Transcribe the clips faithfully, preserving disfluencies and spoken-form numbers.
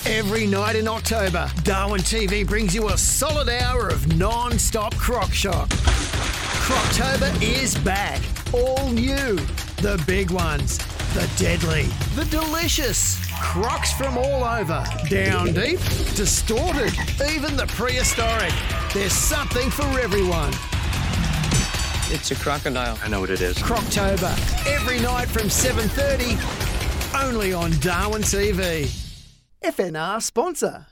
Every night in October, Darwin T V brings you a solid hour of non-stop croc shock. Croctober is back. All new. The big ones. The deadly. The delicious. Crocs from all over. Down deep. Distorted. Even the prehistoric. There's something for everyone. It's a crocodile. I know what it is. Croctober. Every night from seven thirty. Only on Darwin T V. F N R sponsor.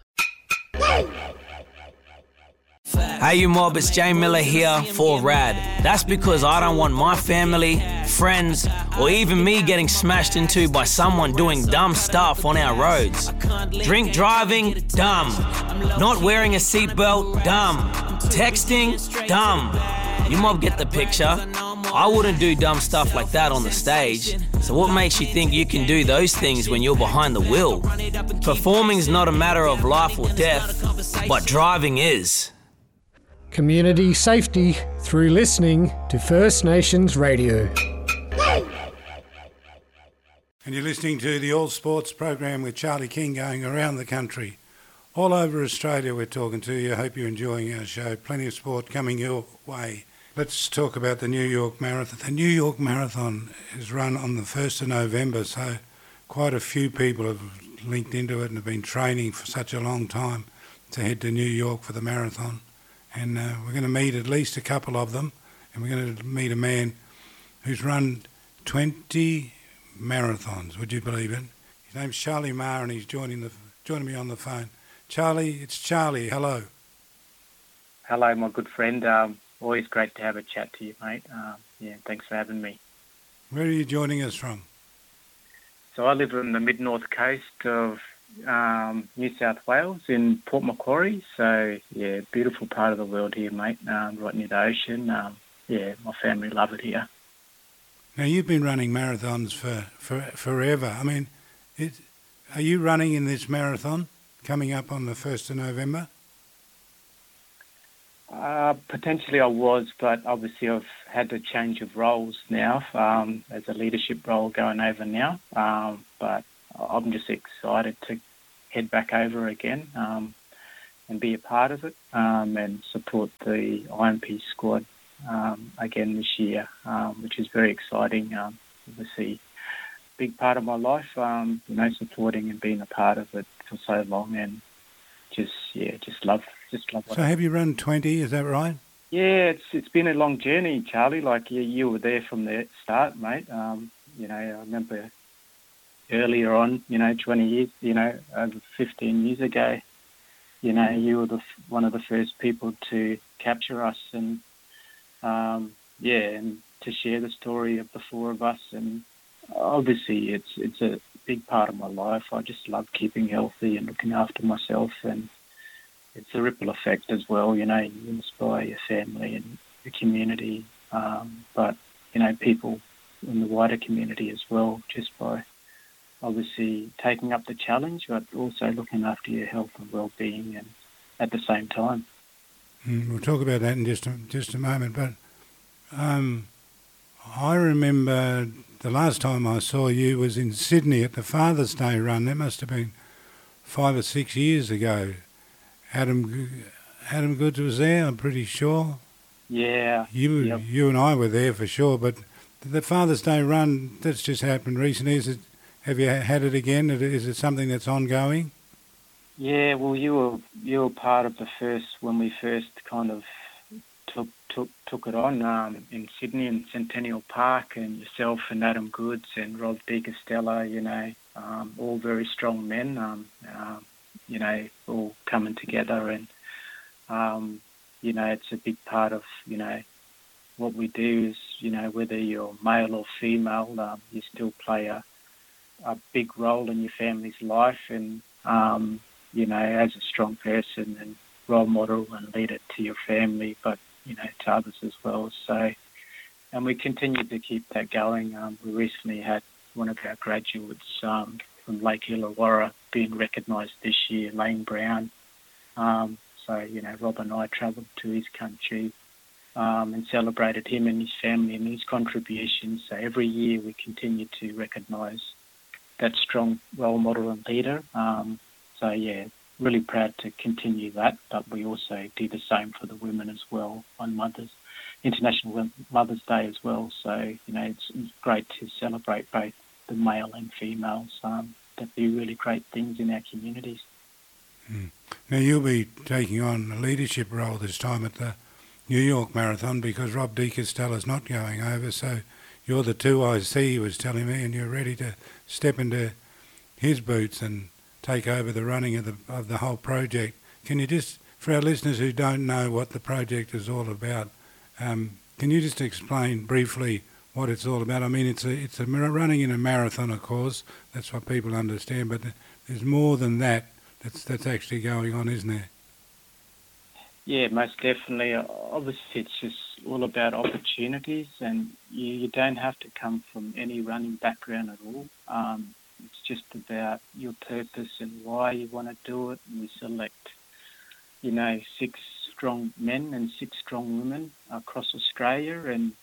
Hey you mob, it's Jay Miller here for Rad. That's because I don't want my family, friends, or even me getting smashed into by someone doing dumb stuff on our roads. Drink driving, dumb. Not wearing a seatbelt, dumb. Texting, dumb. You mob get the picture. I wouldn't do dumb stuff like that on the stage. So what makes you think you can do those things when you're behind the wheel? Performing's not a matter of life or death, but driving is. Community safety through listening to First Nations Radio. And you're listening to the All Sports program with Charlie King going around the country. All over Australia we're talking to you. I hope you're enjoying our show. Plenty of sport coming your way. Let's talk about the New York Marathon. The New York Marathon is run on the first of November, so quite a few people have linked into it and have been training for such a long time to head to New York for the marathon. And uh, we're going to meet at least a couple of them, and we're going to meet a man who's run twenty marathons, would you believe it? His name's Charlie Maher, and he's joining the joining me on the phone. Charlie, it's Charlie. Hello. Hello, my good friend. Um, always great to have a chat to you, mate. Um, yeah, thanks for having me. Where are you joining us from? So I live on the mid-north coast of um, New South Wales in Port Macquarie. So, yeah, beautiful part of the world here, mate, um, right near the ocean. Um, yeah, my family love it here. Now, you've been running marathons for, for forever. I mean, it, are you running in this marathon coming up on the first of November? Uh, potentially I was, but obviously I've had to change of roles now, um, as a leadership role going over now. Um, but I'm just excited to head back over again um, and be a part of it um, and support the I M P squad um, again this year, um, which is very exciting. Um, obviously, big part of my life, um, you know, supporting and being a part of it for so long, and just yeah, just love, just love. So have you run twenty? Is that right? Yeah, it's it's been a long journey, Charlie. Like you, you were there from the start, mate. Um, you know, I remember earlier on, you know, twenty years, you know, over fifteen years ago, you know, you were the one of the first people to capture us, and um, yeah, and to share the story of the four of us. And obviously, it's it's a big part of my life. I just love keeping healthy and looking after myself, and it's a ripple effect as well. You know, you inspire your family and the community, um, but you know, people in the wider community as well, just by obviously taking up the challenge, but also looking after your health and well-being, and at the same time. Mm, we'll talk about that in just a, just a moment, but um, I remember the last time I saw you was in Sydney at the Father's Day run. That must have been five or six years ago. Adam Adam Goods was there, I'm pretty sure. Yeah. You yep. you and I were there for sure, but the Father's Day run, that's just happened recently. Is it? Have you had it again? Is it something that's ongoing? Yeah, well, you were you were part of the first, when we first kind of took took took it on um, in Sydney in Centennial Park, and yourself and Adam Goods and Rob De Castella, you know, um, all very strong men, um, um, you know, all coming together, and um, you know, it's a big part of, you know, what we do is, you know, whether you're male or female, um, you still play a a big role in your family's life, and um, you know, as a strong person and role model and leader to your family, but you know, to others as well. So, and we continue to keep that going. Um, we recently had one of our graduates um, from Lake Illawarra being recognised this year, Lane Brown. Um, so, you know, Rob and I travelled to his country um, and celebrated him and his family and his contributions. So every year we continue to recognise that strong role model and leader. Um, so, yeah, really proud to continue that, but we also do the same for the women as well on Mother's International Mother's Day as well. So, you know, it's, it's great to celebrate both the male and females um, that do really great things in our communities. Mm. Now, you'll be taking on a leadership role this time at the New York Marathon because Rob De Castella's not going over, so you're the two I C, he was telling me, and you're ready to step into his boots and take over the running of the of the whole project. Can you just, for our listeners who don't know what the project is all about, um, can you just explain briefly what it's all about? I mean, it's a it's a running in a marathon, of course. That's what people understand, but there's more than that. That's that's actually going on, isn't there? Yeah, most definitely. Obviously, it's just all about opportunities, and you, you don't have to come from any running background at all. Um, it's just about your purpose and why you want to do it. And we select, you know, six strong men and six strong women across Australia, and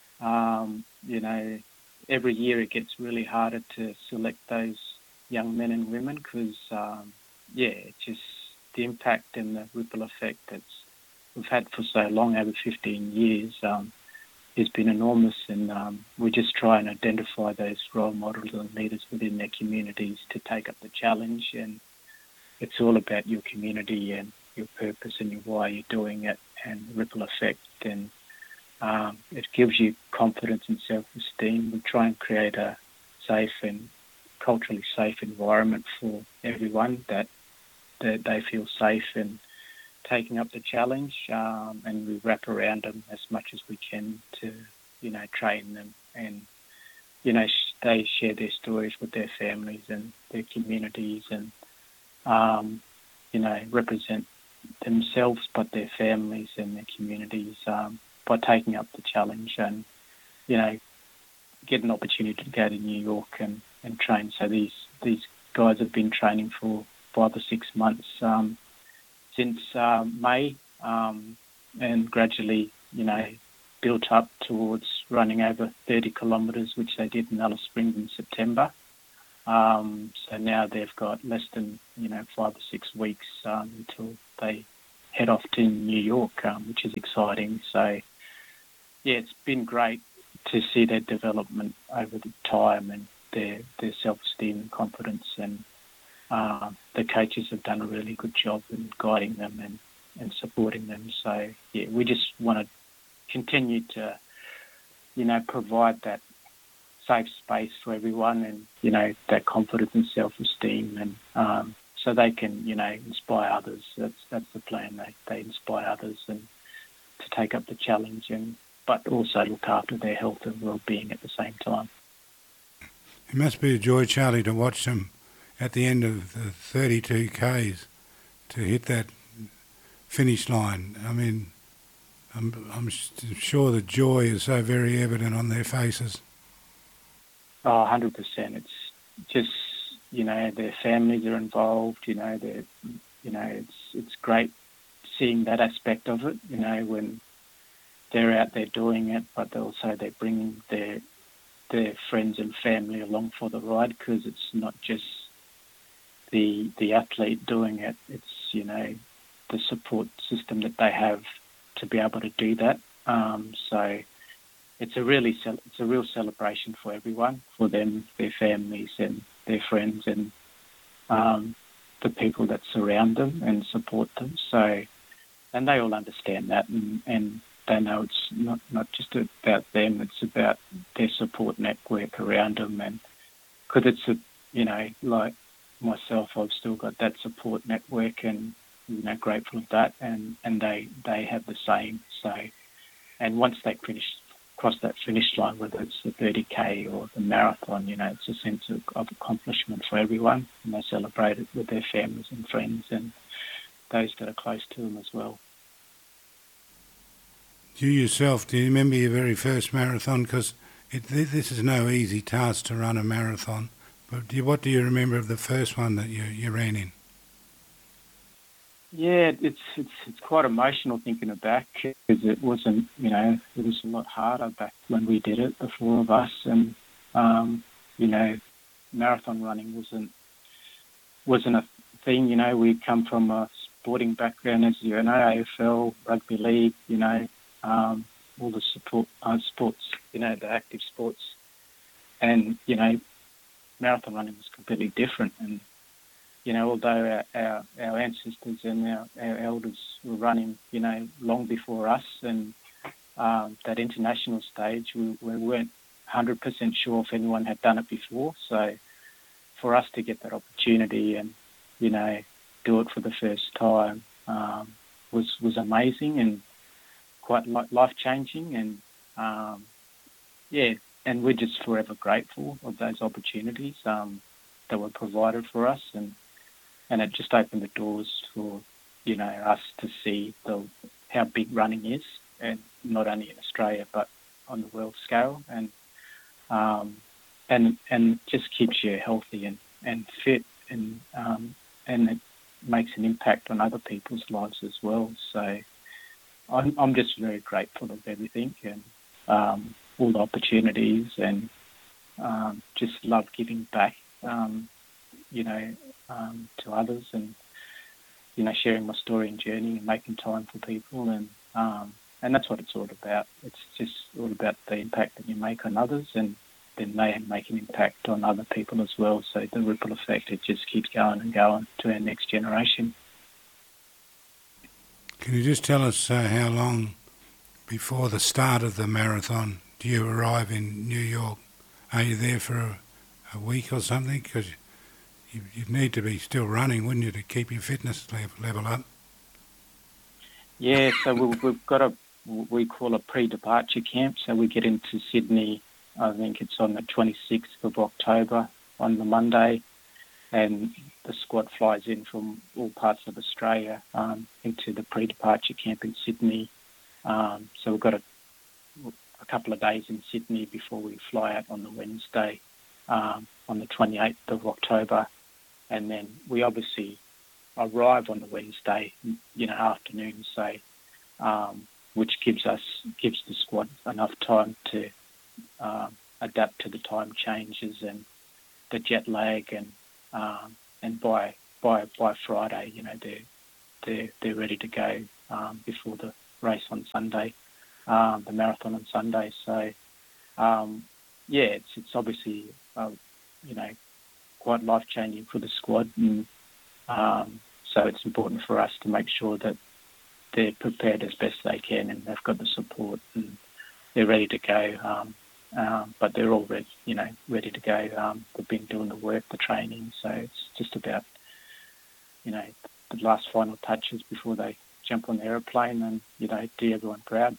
um, you know, every year it gets really harder to select those young men and women because, um, yeah, it's just the impact and the ripple effect that we've had for so long, over fifteen years, um, has been enormous. And um, we just try and identify those role models and leaders within their communities to take up the challenge. And it's all about your community and your purpose and your why you're doing it and the ripple effect. And um, it gives you confidence and self-esteem. We try and create a safe and culturally safe environment for everyone that that they feel safe in taking up the challenge, um, and we wrap around them as much as we can to, you know, train them, and, you know, sh- they share their stories with their families and their communities, and, um, you know, represent themselves but their families and their communities um, by taking up the challenge, and, you know, get an opportunity to go to New York and, and train. So these, these guys have been training for five or six months um, since uh, May, um, and gradually, you know, built up towards running over thirty kilometres, which they did in Alice Springs in September. Um, so now they've got less than, you know, five or six weeks um, until they head off to New York, um, which is exciting. So, yeah, it's been great to see their development over the time and their, their self-esteem and confidence, and Uh, the coaches have done a really good job in guiding them and, and supporting them. So, yeah, we just want to continue to, you know, provide that safe space for everyone and, you know, that confidence and self-esteem, and um, so they can, you know, inspire others. That's that's the plan. They, they inspire others and to take up the challenge, and but also look after their health and well-being at the same time. It must be a joy, Charlie, to watch them at the end of the thirty-two Ks to hit that finish line. I mean, I'm, I'm sure the joy is so very evident on their faces. Oh, one hundred percent. It's just, you know, their families are involved, you know, they're, you know, it's it's great seeing that aspect of it, you know, when they're out there doing it, but also they're bringing their, their friends and family along for the ride, because it's not just the the athlete doing it, it's, you know, the support system that they have to be able to do that. Um, so it's a really it's a real celebration for everyone, for them, their families and their friends, and um, the people that surround them and support them. So, and they all understand that, and, and they know it's not, not just about them, it's about their support network around them. And because it's a, you know, like myself, I've still got that support network, and, you know, grateful of that, and, and they, they have the same. So, and once they finish, cross that finish line, whether it's the thirty K or the marathon, you know, it's a sense of, of accomplishment for everyone, and they celebrate it with their families and friends and those that are close to them as well. You yourself, do you remember your very first marathon? Because this is no easy task to run a marathon. But do you, what do you remember of the first one that you, you ran in? Yeah, it's it's it's quite emotional thinking back, because it wasn't, you know, it was a lot harder back when we did it, the four of us, and um, you know, marathon running wasn't wasn't a thing. You know, we come from a sporting background, as you know, A F L, rugby league, you know, um, all the support uh, sports, you know, the active sports. And, you know, marathon running was completely different. And, you know, although our, our, our ancestors and our, our elders were running, you know, long before us, and um, that international stage, we, we weren't one hundred percent sure if anyone had done it before. So for us to get that opportunity and, you know, do it for the first time um, was, was amazing and quite life-changing. And, um, yeah, and we're just forever grateful of those opportunities um, that were provided for us. And and it just opened the doors for, you know, us to see the how big running is, and not only in Australia but on the world scale. And um, and and just keeps you healthy and, and fit, and um, and it makes an impact on other people's lives as well. So I'm I'm just very grateful of everything, and um, all the opportunities, and um, just love giving back, um, you know, um, to others, and, you know, sharing my story and journey and making time for people. And um, and that's what it's all about. It's just all about the impact that you make on others, and then they make an impact on other people as well. So the ripple effect, it just keeps going and going to our next generation. Can you just tell us uh, how long before the start of the marathon do you arrive in New York? Are you there for a, a week or something? Because you, you'd need to be still running, wouldn't you, to keep your fitness level up? Yeah, so we, we've got a, we call a pre-departure camp. So we get into Sydney, I think it's on the twenty-sixth of October on the Monday, and the squad flies in from all parts of Australia um, into the pre-departure camp in Sydney. Um, so we've got a, a couple of days in Sydney before we fly out on the Wednesday, um, on the twenty-eighth of October. And then we obviously arrive on the Wednesday, you know, afternoon, say, um, which gives us, gives the squad enough time to um, adapt to the time changes and the jet lag, and um, and by by by Friday, you know, they're they're they're ready to go um, before the race on Sunday, um, the marathon on Sunday. So um, yeah, it's it's obviously uh, you know, quite life changing for the squad, and um, so it's important for us to make sure that they're prepared as best they can, and they've got the support, and they're ready to go. Um, Um, but they're all ready, you know, ready to go. Um, they've been doing the work, the training, so it's just about, you know, the last final touches before they jump on the aeroplane and, you know, do everyone proud.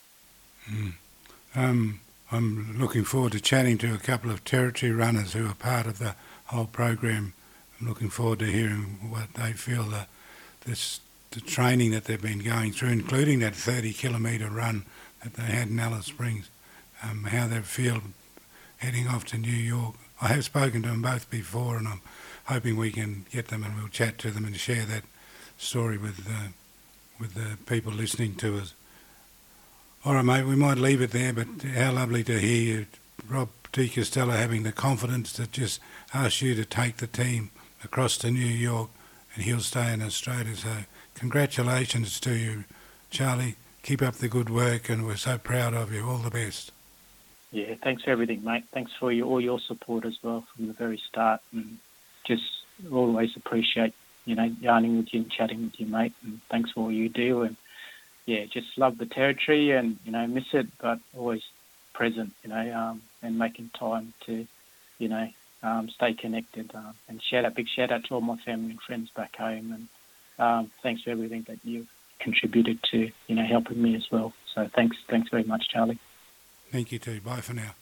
Mm. Um, I'm looking forward to chatting to a couple of territory runners who are part of the whole program. I'm looking forward to hearing what they feel the this the training that they've been going through, including that thirty kilometre run that they had in Alice Springs. Um, how they feel heading off to New York. I have spoken to them both before, and I'm hoping we can get them and we'll chat to them and share that story with uh, with the people listening to us. All right, mate, we might leave it there, but how lovely to hear you, Rob Di Castello, having the confidence to just ask you to take the team across to New York, and he'll stay in Australia. So congratulations to you, Charlie. Keep up the good work, and we're so proud of you. All the best. Yeah, thanks for everything, mate. Thanks for your, all your support as well from the very start, and just always appreciate, you know, yarning with you and chatting with you, mate, and thanks for all you do. And yeah, just love the territory, and, you know, miss it, but always present, you know, um, and making time to, you know, um, stay connected. Um, and shout out, big shout out to all my family and friends back home, and um, thanks for everything that you've contributed to, you know, helping me as well. So thanks, thanks very much, Charlie. Thank you too. Bye for now.